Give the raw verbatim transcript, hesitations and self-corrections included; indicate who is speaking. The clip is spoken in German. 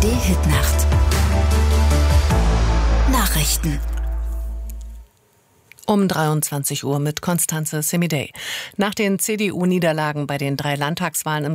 Speaker 1: Hit-Nacht. Nachrichten.
Speaker 2: Um dreiundzwanzig Uhr mit Constanze Semidey. Nach den C D U-Niederlagen bei den drei Landtagswahlen im